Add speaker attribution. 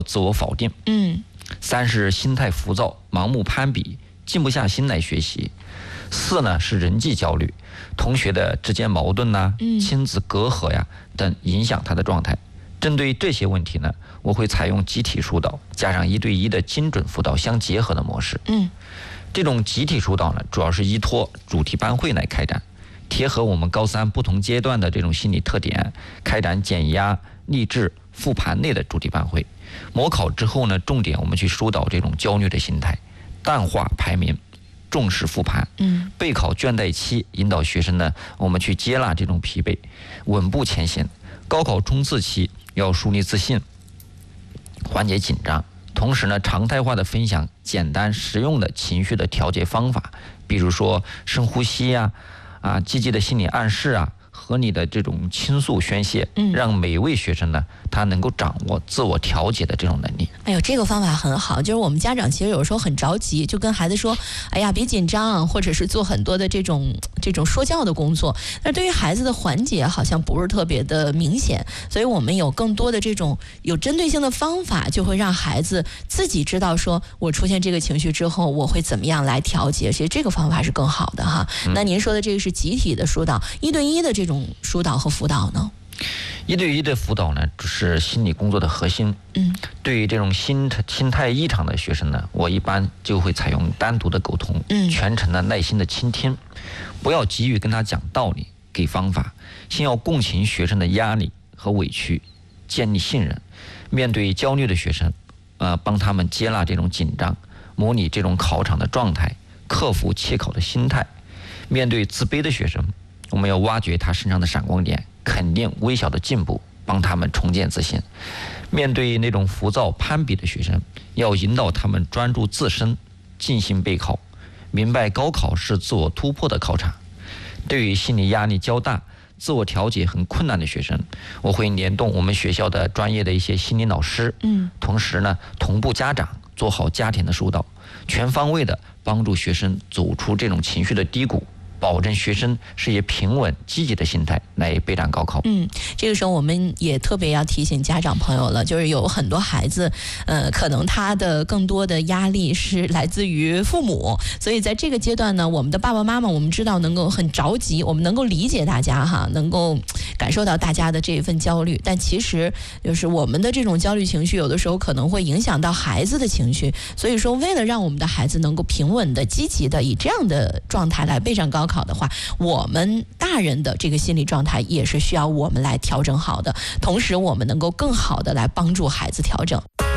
Speaker 1: 自我否定。3是心态浮躁，盲目攀比，静不下心来学习。4呢是人际焦虑，同学的之间矛盾呐、亲子隔阂呀等影响他的状态。针对这些问题呢，我会采用集体疏导加上1对1的精准辅导相结合的模式。这种集体疏导呢，主要是依托主题班会来开展，贴合我们高3不同阶段的这种心理特点，开展减压、励志、复盘类的主题班会。模考之后呢，重点我们去疏导这种焦虑的心态，淡化排名，重视复盘。备考倦怠期，引导学生呢，我们去接纳这种疲惫，稳步前行。高考冲刺期要树立自信，缓解紧张。同时呢，常态化的分享简单实用的情绪的调节方法，比如说深呼吸积极的心理暗示和你的这种倾诉宣泄，让每位学生呢，他能够掌握自我调节的这种能力。
Speaker 2: 哎呦，这个方法很好，就是我们家长其实有时候很着急，就跟孩子说，哎呀，别紧张，或者是做很多的这种说教的工作。但对于孩子的缓解好像不是特别的明显，所以我们有更多的这种有针对性的方法，就会让孩子自己知道说，我出现这个情绪之后，我会怎么样来调节。其实这个方法是更好的哈。那您说的这个是集体的疏导，1对1的这种疏导和辅导呢
Speaker 1: ？1对1的辅导呢，是心理工作的核心。对于这种心态异常的学生呢，我一般就会采用单独的沟通，全程的耐心的倾听，不要急于跟他讲道理、给方法，先要共情学生的压力和委屈，建立信任。面对焦虑的学生，帮他们接纳这种紧张，模拟这种考场的状态，克服怯考的心态。面对自卑的学生，我们要挖掘他身上的闪光点，肯定微小的进步，帮他们重建自信。面对那种浮躁攀比的学生，要引导他们专注自身，静心备考，明白高考是自我突破的考场。对于心理压力较大、自我调节很困难的学生，我会联动我们学校的专业的一些心理老师，同时呢，同步家长做好家庭的疏导，全方位的帮助学生走出这种情绪的低谷，保证学生是以平稳积极的心态来备战高考。
Speaker 2: 这个时候我们也特别要提醒家长朋友了，就是有很多孩子可能他的更多的压力是来自于父母，所以在这个阶段呢，我们的爸爸妈妈我们知道能够很着急，我们能够理解大家哈，能够感受到大家的这一份焦虑，但其实就是我们的这种焦虑情绪有的时候可能会影响到孩子的情绪，所以说为了让我们的孩子能够平稳的积极的以这样的状态来备战高考的话，我们大人的这个心理状态也是需要我们来调整好的，同时我们能够更好的来帮助孩子调整。